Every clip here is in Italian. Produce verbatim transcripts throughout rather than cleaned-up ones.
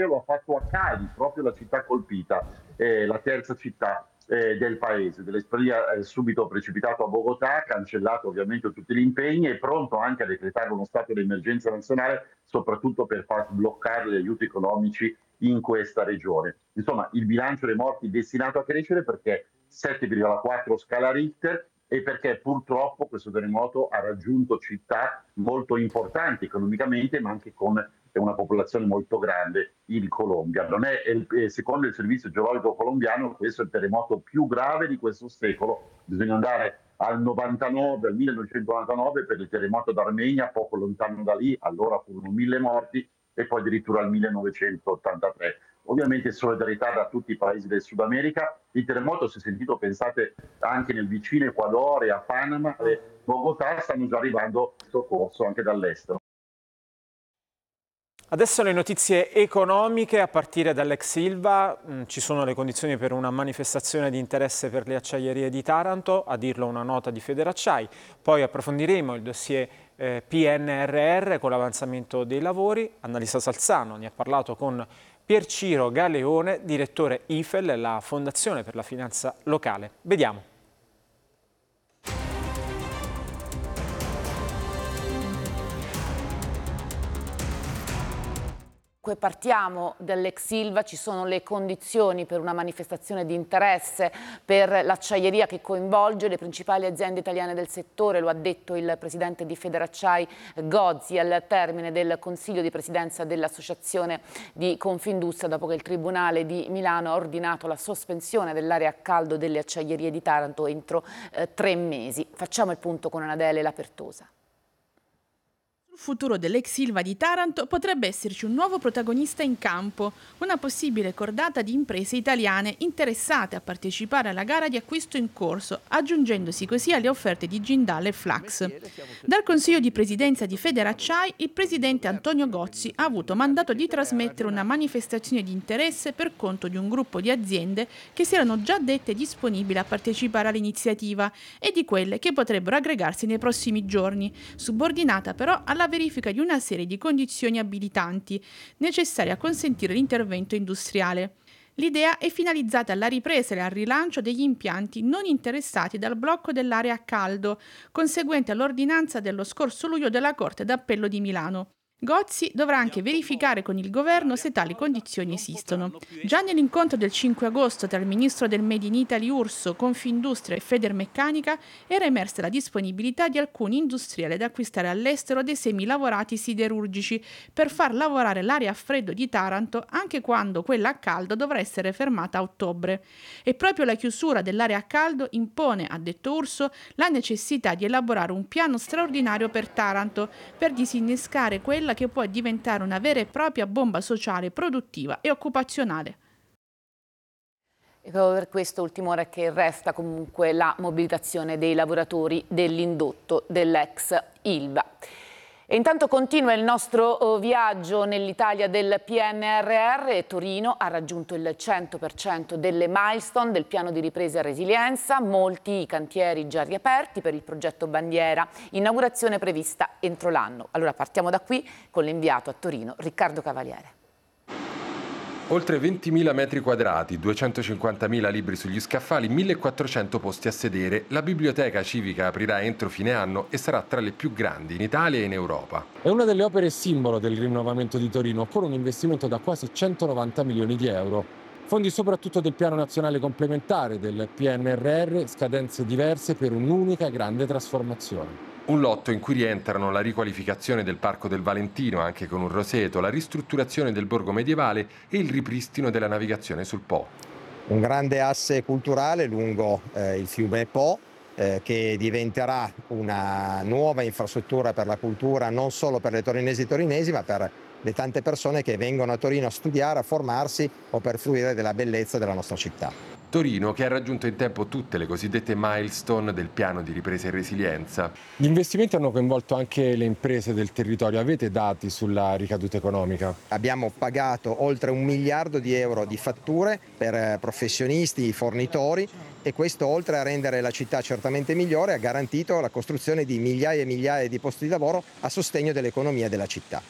lo ha fatto a Cali, proprio la città colpita, eh, la terza città eh, del paese. Dell'Esprilia è subito precipitato a Bogotà, cancellato ovviamente tutti gli impegni e pronto anche a decretare uno stato di emergenza nazionale, soprattutto per far sbloccare gli aiuti economici in questa regione. Insomma, il bilancio dei morti è destinato a crescere perché sette virgola quattro scala Richter e perché purtroppo questo terremoto ha raggiunto città molto importanti economicamente, ma anche con una popolazione molto grande in Colombia. Non è, è, secondo il Servizio Geologico colombiano, questo è il terremoto più grave di questo secolo. Bisogna andare al novantanove, al millenovecentonovantanove per il terremoto d'Armenia, poco lontano da lì, allora furono mille morti, e poi addirittura al millenovecentottantatré. Ovviamente solidarietà da tutti i paesi del Sud America. Il terremoto si è sentito, pensate, anche nel vicino Ecuador e a Panama e Bogotà, stanno già arrivando soccorso anche dall'estero. Adesso le notizie economiche a partire dall'ex Ilva. Ci sono le condizioni per una manifestazione di interesse per le acciaierie di Taranto, a dirlo una nota di Federacciai. Poi approfondiremo il dossier eh, P N R R con l'avanzamento dei lavori. Annalisa Salzano ne ha parlato con Pierciro Galeone, direttore I F E L, la Fondazione per la Finanza Locale. Vediamo. Partiamo dall'ex Ilva, ci sono le condizioni per una manifestazione di interesse per l'acciaieria che coinvolge le principali aziende italiane del settore, lo ha detto il presidente di Federacciai Gozzi al termine del Consiglio di Presidenza dell'Associazione di Confindustria, dopo che il Tribunale di Milano ha ordinato la sospensione dell'area a caldo delle acciaierie di Taranto entro eh, tre mesi. Facciamo il punto con Anadele Lapertosa. Sul futuro dell'ex Ilva di Taranto potrebbe esserci un nuovo protagonista in campo, una possibile cordata di imprese italiane interessate a partecipare alla gara di acquisto in corso, aggiungendosi così alle offerte di Jindal e Flax. Dal Consiglio di Presidenza di Federacciai, il presidente Antonio Gozzi ha avuto mandato di trasmettere una manifestazione di interesse per conto di un gruppo di aziende che si erano già dette disponibili a partecipare all'iniziativa e di quelle che potrebbero aggregarsi nei prossimi giorni, subordinata però alla verifica di una serie di condizioni abilitanti necessarie a consentire l'intervento industriale. L'idea è finalizzata alla ripresa e al rilancio degli impianti non interessati dal blocco dell'area a caldo, conseguente all'ordinanza dello scorso luglio della Corte d'Appello di Milano. Gozzi dovrà anche verificare con il governo se tali condizioni esistono. Già nell'incontro del cinque agosto tra il ministro del Made in Italy Urso, Confindustria e Federmeccanica era emersa la disponibilità di alcuni industriali ad acquistare all'estero dei semilavorati siderurgici per far lavorare l'area a freddo di Taranto anche quando quella a caldo dovrà essere fermata a ottobre. E proprio la chiusura dell'area a caldo impone, ha detto Urso, la necessità di elaborare un piano straordinario per Taranto per disinnescare quella che può diventare una vera e propria bomba sociale, produttiva e occupazionale. E proprio per questo ultimo ora che resta comunque la mobilitazione dei lavoratori dell'indotto dell'ex Ilva. E intanto continua il nostro viaggio nell'Italia del P N R R e Torino ha raggiunto il cento per cento delle milestone del piano di ripresa e resilienza, molti i cantieri già riaperti per il progetto Bandiera, inaugurazione prevista entro l'anno. Allora partiamo da qui con l'inviato a Torino Riccardo Cavaliere. Oltre ventimila metri quadrati, duecentocinquantamila libri sugli scaffali, millequattrocento posti a sedere. La biblioteca civica aprirà entro fine anno e sarà tra le più grandi in Italia e in Europa. È una delle opere simbolo del rinnovamento di Torino, con un investimento da quasi centonovanta milioni di euro. Fondi soprattutto del Piano Nazionale Complementare, del P N R R, scadenze diverse per un'unica grande trasformazione. Un lotto in cui rientrano la riqualificazione del Parco del Valentino, anche con un roseto, la ristrutturazione del borgo medievale e il ripristino della navigazione sul Po. Un grande asse culturale lungo eh, il fiume Po, eh, che diventerà una nuova infrastruttura per la cultura non solo per le torinesi e torinesi, ma per le tante persone che vengono a Torino a studiare, a formarsi o per fruire della bellezza della nostra città. Torino che ha raggiunto in tempo tutte le cosiddette milestone del piano di ripresa e resilienza. Gli investimenti hanno coinvolto anche le imprese del territorio. Avete dati sulla ricaduta economica? Abbiamo pagato oltre un miliardo di euro di fatture per professionisti, fornitori, e questo, oltre a rendere la città certamente migliore, ha garantito la costruzione di migliaia e migliaia di posti di lavoro a sostegno dell'economia della città.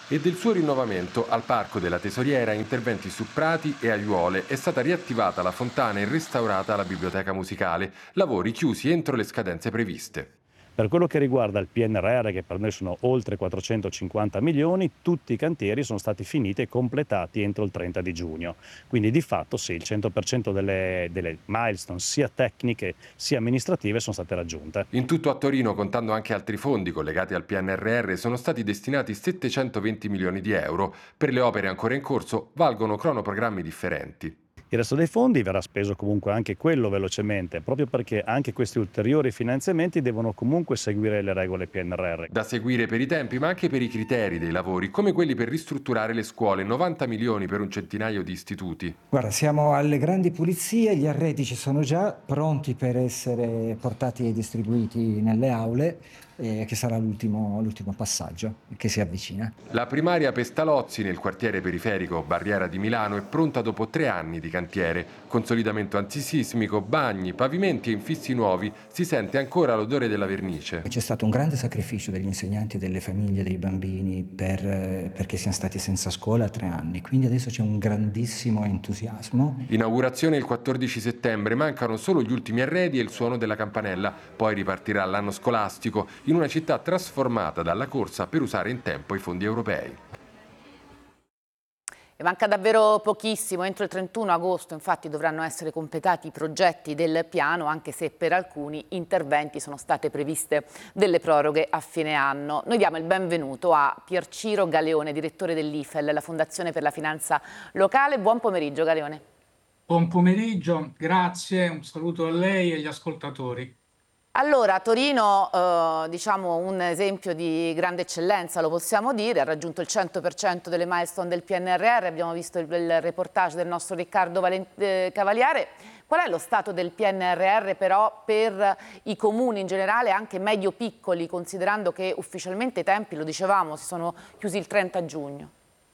e del suo rinnovamento al Parco della Tesoriera, interventi su prati e aiuole. È stata riattivata la fontana e restaurata la biblioteca musicale, lavori chiusi entro le scadenze previste. Per quello che riguarda il P N R R, che per noi sono oltre quattrocentocinquanta milioni, tutti i cantieri sono stati finiti e completati entro il trenta di giugno. Quindi di fatto sì, il cento per cento delle, delle milestone sia tecniche sia amministrative sono state raggiunte. In tutto a Torino, contando anche altri fondi collegati al P N R R, sono stati destinati settecentoventi milioni di euro. Per le opere ancora in corso valgono cronoprogrammi differenti. Il resto dei fondi verrà speso comunque anche quello velocemente, proprio perché anche questi ulteriori finanziamenti devono comunque seguire le regole P N R R. Da seguire per i tempi, ma anche per i criteri dei lavori, come quelli per ristrutturare le scuole, novanta milioni per un centinaio di istituti. Guarda, siamo alle grandi pulizie, gli arredi ci sono già, pronti per essere portati e distribuiti nelle aule, eh, che sarà l'ultimo, l'ultimo passaggio che si avvicina. La primaria Pestalozzi, nel quartiere periferico Barriera di Milano, è pronta dopo tre anni di cantiere. Consolidamento antisismico, bagni, pavimenti e infissi nuovi. Si sente ancora l'odore della vernice. C'è stato un grande sacrificio degli insegnanti, delle famiglie, dei bambini per, perché siamo stati senza scuola a tre anni. Quindi adesso c'è un grandissimo entusiasmo. Inaugurazione il quattordici settembre. Mancano solo gli ultimi arredi e il suono della campanella. Poi ripartirà l'anno scolastico in una città trasformata dalla corsa per usare in tempo i fondi europei. E manca davvero pochissimo, entro il trentuno agosto infatti dovranno essere completati i progetti del piano, anche se per alcuni interventi sono state previste delle proroghe a fine anno. Noi diamo il benvenuto a Pierciro Galeone, direttore dell'I F E L, la Fondazione per la Finanza Locale. Buon pomeriggio Galeone. Buon pomeriggio, grazie, un saluto a lei e agli ascoltatori. Allora, a Torino, eh, diciamo un esempio di grande eccellenza, lo possiamo dire, ha raggiunto il cento per cento delle milestone del P N R R, abbiamo visto il, il reportage del nostro Riccardo Valent- eh, Cavaliere. Qual è lo stato del P N R R però per i comuni in generale, anche medio-piccoli, considerando che ufficialmente i tempi, lo dicevamo, si sono chiusi il trenta giugno?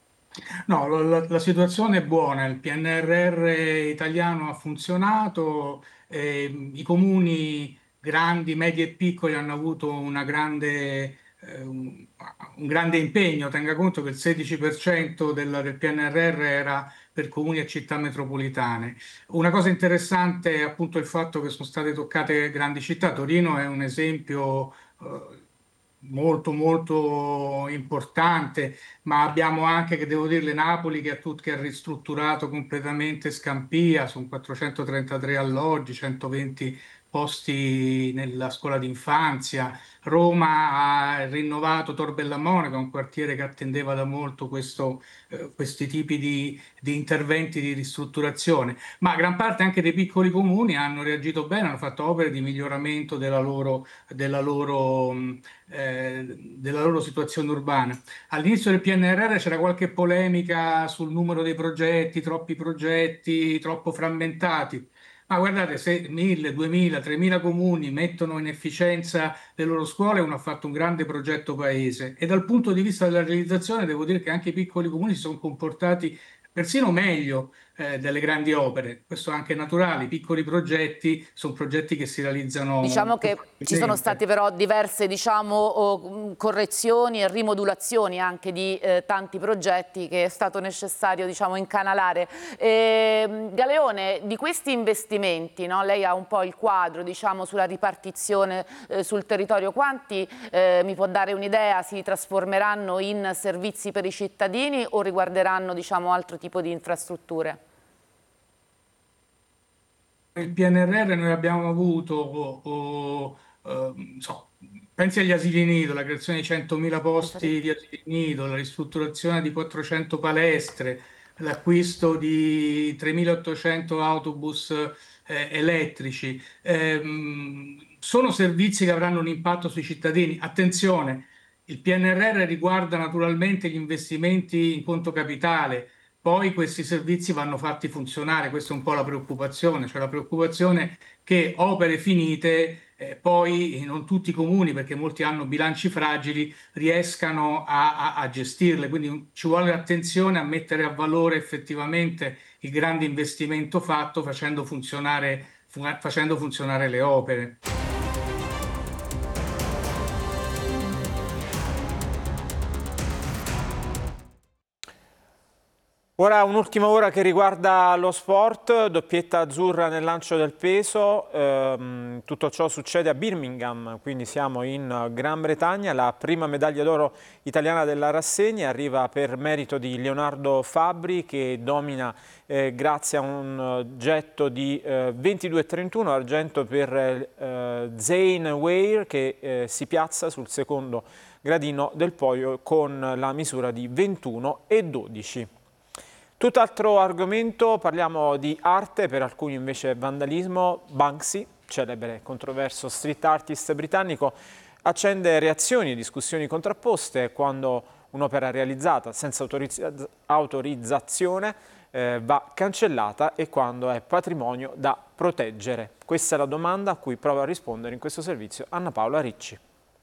No, la, la situazione è buona, il P N R R italiano ha funzionato, eh, i comuni grandi, medi e piccoli hanno avuto una grande, eh, un, un grande impegno. Tenga conto che il sedici per cento del, del P N R R era per comuni e città metropolitane. Una cosa interessante è appunto il fatto che sono state toccate grandi città. Torino è un esempio eh, molto molto importante, ma abbiamo anche, che devo dirle, Napoli che ha, tut- che ha ristrutturato completamente Scampia, sono quattrocentotrentatré alloggi, centoventi posti nella scuola d'infanzia. Roma ha rinnovato Tor Bella Monaca, un quartiere che attendeva da molto questo, eh, questi tipi di, di interventi di ristrutturazione, ma gran parte anche dei piccoli comuni hanno reagito bene, hanno fatto opere di miglioramento della loro, della loro, eh, della loro situazione urbana. All'inizio del P N R R c'era qualche polemica sul numero dei progetti, troppi progetti, troppo frammentati. Ma guardate, se mille, duemila, tremila comuni mettono in efficienza le loro scuole, uno ha fatto un grande progetto paese. E dal punto di vista della realizzazione devo dire che anche i piccoli comuni si sono comportati persino meglio eh, delle grandi opere. Questo è anche naturale, i piccoli progetti sono progetti che si realizzano. Diciamo che ci sono state però diverse, diciamo, correzioni e rimodulazioni anche di eh, tanti progetti che è stato necessario, diciamo, incanalare. Eh, Galeone, di questi investimenti, no? Lei ha un po' il quadro, diciamo, sulla ripartizione eh, sul territorio. Quanti, eh, mi può dare un'idea, si trasformeranno in servizi per i cittadini o riguarderanno, diciamo, altro tipo di infrastrutture? Il P N R R noi abbiamo avuto, oh, oh, oh, so, pensi agli asili nido, la creazione di centomila posti di asili nido, la ristrutturazione di quattrocento palestre, l'acquisto di tremilaottocento autobus eh, elettrici. Eh, sono servizi che avranno un impatto sui cittadini. Attenzione, il P N R R riguarda naturalmente gli investimenti in conto capitale. Poi questi servizi vanno fatti funzionare, questa è un po' la preoccupazione, cioè la preoccupazione che opere finite eh, poi non tutti i comuni, perché molti hanno bilanci fragili, riescano a, a, a gestirle, quindi ci vuole attenzione a mettere a valore effettivamente il grande investimento fatto facendo funzionare, facendo funzionare le opere. Ora un'ultima ora che riguarda lo sport, doppietta azzurra nel lancio del peso, ehm, tutto ciò succede a Birmingham, quindi siamo in Gran Bretagna, la prima medaglia d'oro italiana della rassegna arriva per merito di Leonardo Fabbri che domina eh, grazie a un getto di eh, ventidue trentuno, argento per eh, Zane Weir che eh, si piazza sul secondo gradino del podio con la misura di ventuno e dodici. Tutt'altro argomento, parliamo di arte, per alcuni invece vandalismo. Banksy, celebre controverso street artist britannico, accende reazioni e discussioni contrapposte quando un'opera realizzata senza autorizza- autorizzazione eh, va cancellata e quando è patrimonio da proteggere. Questa è la domanda a cui prova a rispondere in questo servizio Anna Paola Ricci.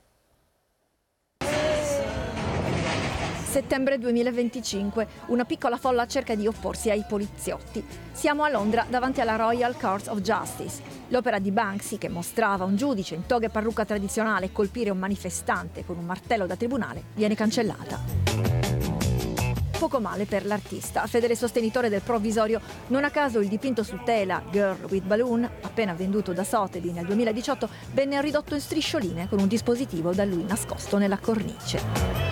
Settembre duemilaventicinque, una piccola folla cerca di opporsi ai poliziotti. Siamo a Londra davanti alla Royal Court of Justice. L'opera di Banksy, che mostrava un giudice in toga e parrucca tradizionale colpire un manifestante con un martello da tribunale, viene cancellata. Poco male per l'artista, fedele sostenitore del provvisorio. Non a caso il dipinto su tela Girl with Balloon, appena venduto da Sotheby nel duemiladiciotto, venne ridotto in striscioline con un dispositivo da lui nascosto nella cornice.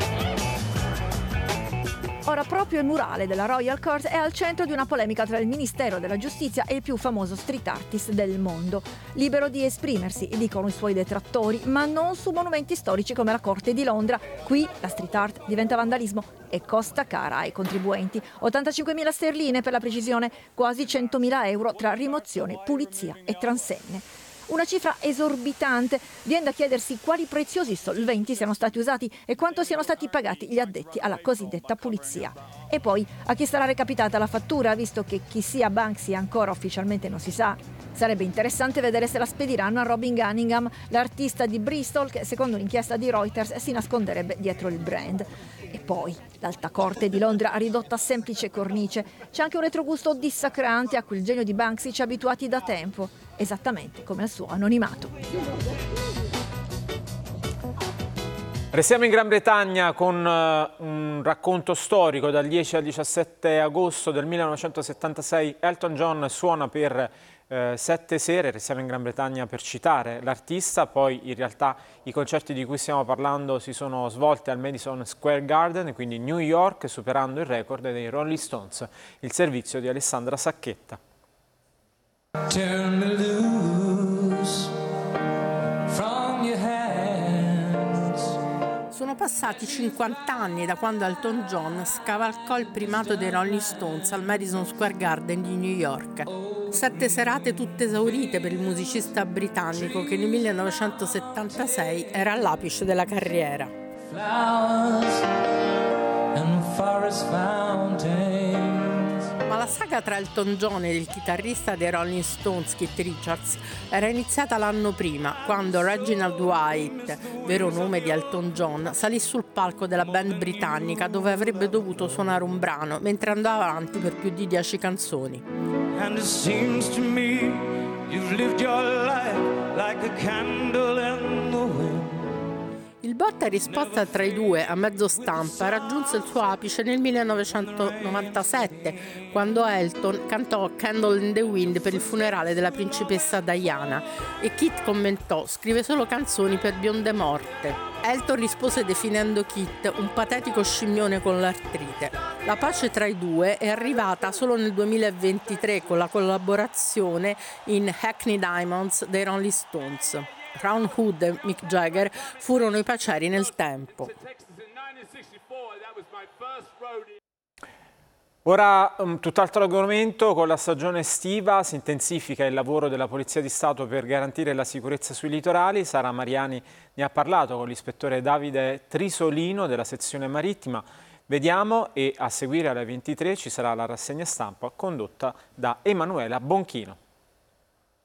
Ora proprio il murale della Royal Court è al centro di una polemica tra il Ministero della Giustizia e il più famoso street artist del mondo. Libero di esprimersi, dicono i suoi detrattori, ma non su monumenti storici come la Corte di Londra. Qui la street art diventa vandalismo e costa cara ai contribuenti. ottantacinquemila sterline per la precisione, quasi centomila euro tra rimozione, pulizia e transenne. Una cifra esorbitante. Viene da chiedersi quali preziosi solventi siano stati usati e quanto siano stati pagati gli addetti alla cosiddetta pulizia. E poi a chi sarà recapitata la fattura, visto che chi sia Banksy ancora ufficialmente non si sa. Sarebbe interessante vedere se la spediranno a Robin Cunningham, l'artista di Bristol che secondo un'inchiesta di Reuters si nasconderebbe dietro il brand. E poi l'Alta Corte di Londra ridotta a semplice cornice. C'è anche un retrogusto dissacrante a cui il genio di Banksy ci ha abituati da tempo, esattamente come al suo anonimato. Restiamo in Gran Bretagna con uh, un racconto storico. Dal dieci al diciassette agosto del millenovecentosettantasei Elton John suona per uh, sette sere. Restiamo in Gran Bretagna per citare l'artista, poi in realtà i concerti di cui stiamo parlando si sono svolti al Madison Square Garden, quindi New York, superando il record dei Rolling Stones. Il servizio di Alessandra Sacchetta. Turn me loose from your hands. Sono passati cinquanta anni da quando Elton John scavalcò il primato dei Rolling Stones al Madison Square Garden di New York. Sette serate tutte esaurite per il musicista britannico che nel millenovecentosettantasei era all'apice della carriera. Flowers and forest fountains. Ma la saga tra Elton John e il chitarrista dei Rolling Stones, Keith Richards, era iniziata l'anno prima, quando Reginald White, vero nome di Elton John, salì sul palco della band britannica dove avrebbe dovuto suonare un brano mentre andava avanti per più di dieci canzoni. And it seems to me you've lived your life like a candle in the wind. Il botta e risposta tra i due a mezzo stampa raggiunse il suo apice nel millenovecentonovantasette, quando Elton cantò Candle in the Wind per il funerale della principessa Diana e Keith commentò: scrive solo canzoni per bionde morte. Elton rispose definendo Keith un patetico scimmione con l'artrite. La pace tra i due è arrivata solo nel duemilaventitré con la collaborazione in Hackney Diamonds dei Rolling Stones. Ron Wood e Mick Jagger furono i paceri nel tempo. Ora um, tutt'altro argomento. Con la stagione estiva si intensifica il lavoro della Polizia di Stato per garantire la sicurezza sui litorali. Sara Mariani ne ha parlato con l'ispettore Davide Trisolino della sezione marittima. Vediamo, e a seguire alle ventitré ci sarà la rassegna stampa condotta da Emanuela Bonchino.